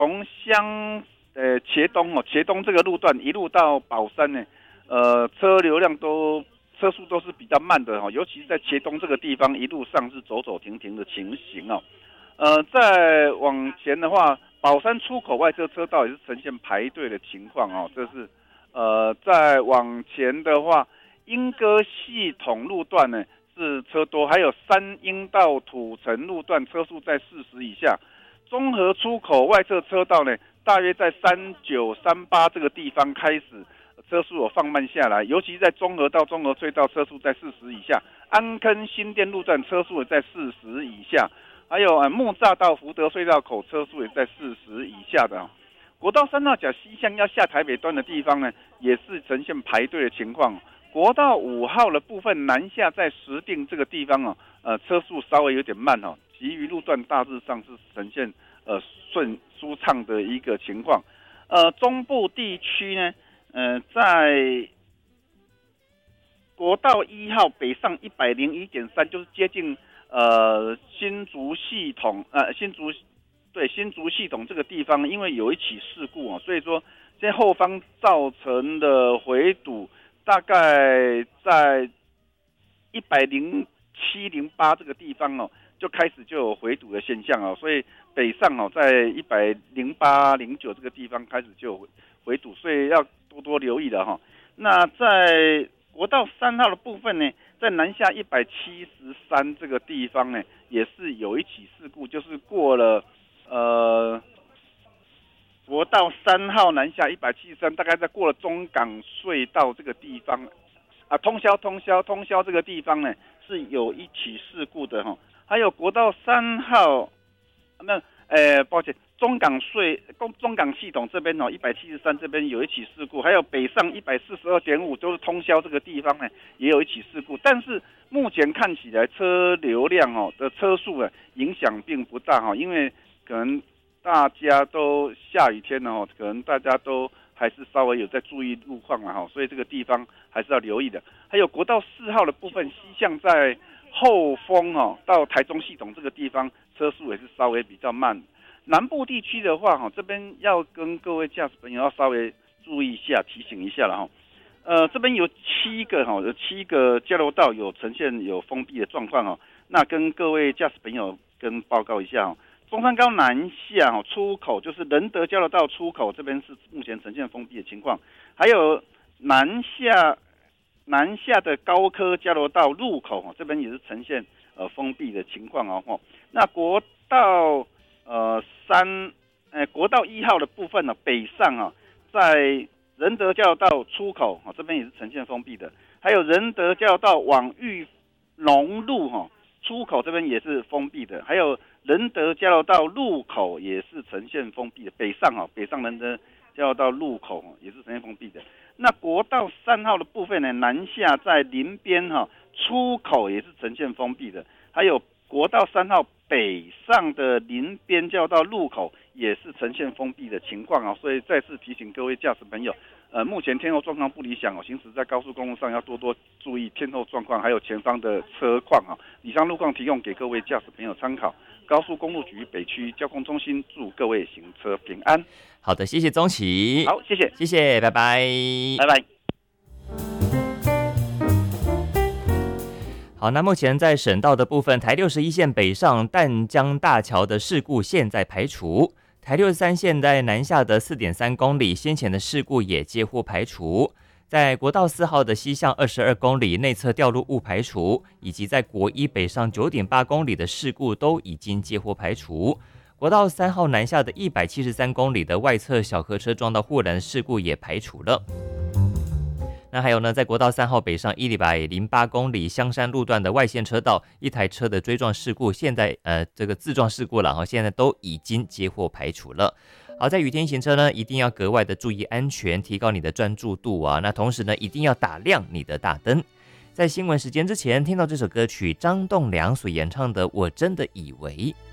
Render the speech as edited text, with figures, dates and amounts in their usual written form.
从茄东这个路段一路到宝山呢，车速都是比较慢的尤其是在茄东这个地方，一路上是走走停停的情形再往前的话，宝山出口外侧车道也是呈现排队的情况这是再往前的话，莺歌系统路段呢是车多，还有三莺到土城路段车速在40以下。中和出口外侧车道呢，大约在3938这个地方开始车速有放慢下来，尤其在中和到中和隧道车速在40以下，安坑新店路段车速也在40以下，还有木栅到福德隧道口车速也在40以下的国道3号甲西向要下台北端的地方呢，也是呈现排队的情况。国道5号的部分南下在石碇这个地方车速稍微有点慢其余路段大致上是呈现舒畅的一个情况。中部地区呢，在国道1号北上101.3，就是接近新竹系统新竹系统这个地方，因为有一起事故所以说在后方造成的回堵，大概在10708这个地方就开始就有回堵的现象所以北上在10809这个地方开始就有回堵，所以要多多留意了那在国道3号的部分呢，在南下173这个地方呢，也是有一起事故，就是过了国道3号南下173，大概在过了中港隧道这个地方通宵这个地方呢是有一起事故的还有国道3号抱歉，中港系统这边173这边有一起事故，还有北上142.5都是通宵这个地方呢也有一起事故，但是目前看起来车流量的车速影响并不大因为可能大家都下雨天可能大家都还是稍微有在注意路况所以这个地方还是要留意的。还有国道4号的部分，西向在后丰到台中系统这个地方车速也是稍微比较慢。南部地区的话这边要跟各位驾驶朋友要稍微注意一下，提醒一下了这边有7个交流道有呈现有封闭的状况那跟各位驾驶朋友跟报告一下中山高南下出口，就是仁德交流道出口这边是目前呈现封闭的情况，还有南下的高科交流道入口这边也是呈现封闭的情况那国道国道1号的部分北上在仁德交流道出口这边也是呈现封闭的，还有仁德交流道往玉龙路出口这边也是封闭的，还有仁德交流道入口也是呈现封闭的，北上仁德交流道入口也是呈现封闭的。那国道3号的部分呢，南下在林边出口也是呈现封闭的，还有国道3号北上的林边交流道入口也是呈现封闭的情况所以再次提醒各位驾驶朋友，目前天候状况不理想行驶在高速公路上要多多注意天候状况，还有前方的车况以上路况提供给各位驾驶朋友参考。高速公路局北区交通中心祝各位行车平安。 好的，谢谢宗启。 好，谢谢， 谢谢，拜拜， 拜拜。 好，那目前在省道的部分，台61线北上淡江大桥的事故现在排除，台63线在南下的 4.3 公里先前的事故也几乎排除，在国道4号的西向22公里内侧掉入物排除，以及在国1北上 9.8 公里的事故都已经几乎排除，国道3号南下的173公里的外侧小客车撞到护栏的事故也排除了。那还有呢，在国道3号北上108公里香山路段的外线车道，一台车的追撞事故，现在这个自撞事故了现在都已经接获排除了。好，在雨天行车呢，一定要格外的注意安全，提高你的专注度那同时呢，一定要打亮你的大灯。在新闻时间之前，听到这首歌曲，张栋梁所演唱的《我真的以为》。